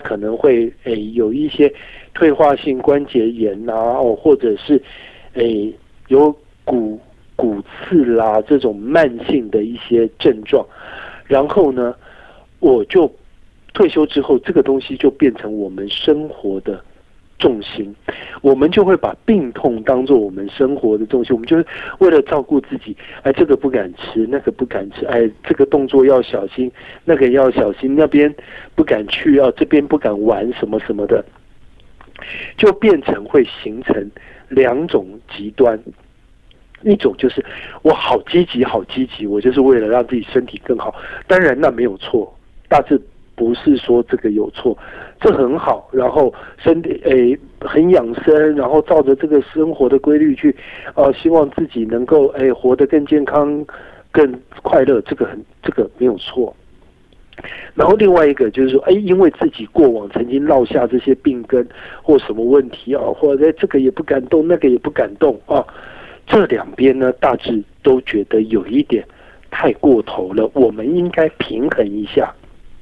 可能会有一些退化性关节炎或者是有骨刺啦这种慢性的一些症状，然后呢，我就退休之后，这个东西就变成我们生活的重心，我们就会把病痛当作我们生活的重心，我们就是为了照顾自己，这个不敢吃，那个不敢吃，这个动作要小心，那个要小心，那边不敢去，这边不敢玩什么什么的，就变成会形成两种极端。一种就是我好积极，我就是为了让自己身体更好，当然那没有错，大致不是说这个有错，这很好，然后身体很养生，然后照着这个生活的规律去希望自己能够活得更健康、更快乐，这个没有错。然后另外一个就是说，因为自己过往曾经落下这些病根或什么问题或者这个也不敢动，那个也不敢动这两边呢，大致都觉得有一点太过头了，我们应该平衡一下。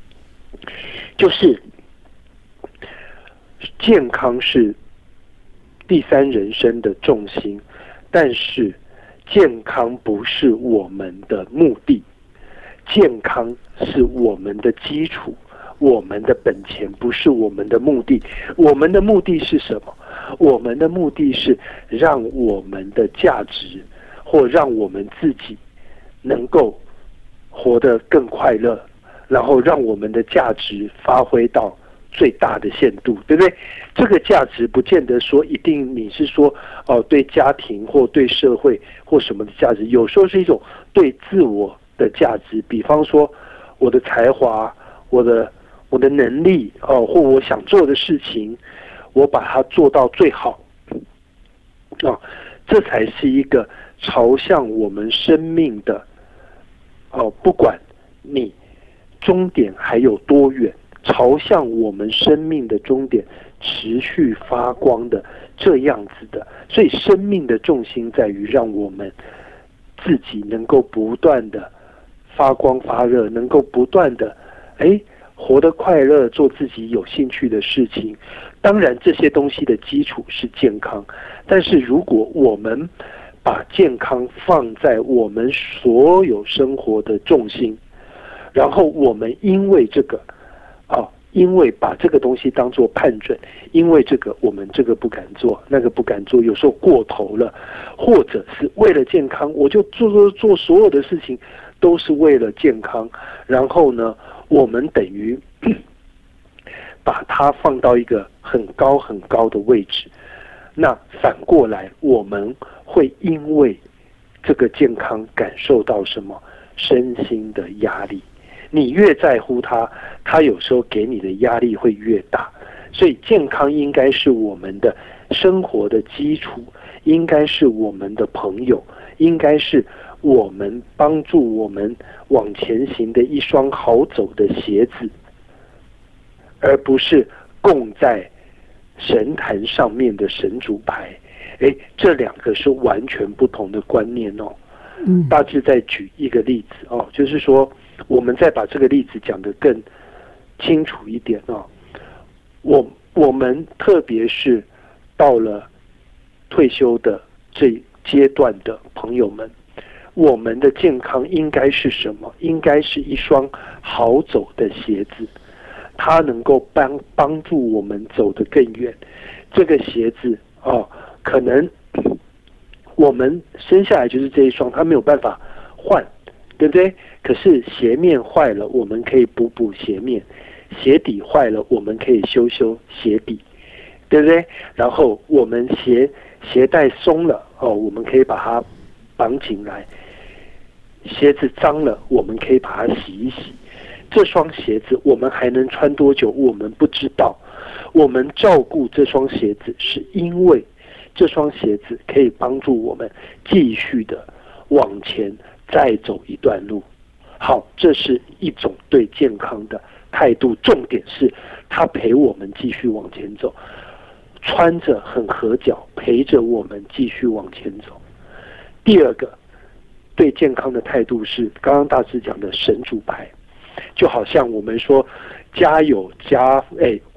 就是健康是第三人生的重心，但是健康不是我们的目的，健康是我们的基础，我们的本钱，不是我们的目的。我们的目的是什么？我们的目的是让我们的价值，或让我们自己能够活得更快乐，然后让我们的价值发挥到最大的限度，对不对？这个价值不见得说一定你是说对家庭或对社会或什么的价值，有时候是一种对自我的价值，比方说我的才华，我的能力或我想做的事情，我把它做到最好这才是一个朝向我们生命的不管你终点还有多远，朝向我们生命的终点持续发光的这样子的。所以生命的重心在于让我们自己能够不断的发光发热，能够不断的活得快乐，做自己有兴趣的事情。当然这些东西的基础是健康，但是如果我们把健康放在我们所有生活的重心，然后我们因为这个因为把这个东西当作判准，因为这个我们这个不敢做，那个不敢做，有时候过头了，或者是为了健康，我就做所有的事情都是为了健康，然后呢，我们等于把它放到一个很高很高的位置。那反过来，我们会因为这个健康感受到什么？身心的压力。你越在乎它，它有时候给你的压力会越大。所以健康应该是我们的生活的基础，应该是我们的朋友，应该是我们帮助我们往前行的一双好走的鞋子，而不是供在神坛上面的神主牌。这两个是完全不同的观念大致再举一个例子就是说我们再把这个例子讲得更清楚一点我们特别是到了退休的这阶段的朋友们，我们的健康应该是什么？应该是一双好走的鞋子，它能够帮助我们走得更远。这个鞋子可能我们生下来就是这一双，它没有办法换，对不对？可是鞋面坏了，我们可以补鞋面；鞋底坏了，我们可以修鞋底，对不对？然后我们鞋带松了我们可以把它绑紧来；鞋子脏了，我们可以把它洗一洗。这双鞋子我们还能穿多久？我们不知道。我们照顾这双鞋子，是因为这双鞋子可以帮助我们继续的往前再走一段路。好，这是一种对健康的态度，重点是它陪我们继续往前走，穿着很合脚，陪着我们继续往前走。第二个对健康的态度是刚刚大致讲的神主牌，就好像我们说加油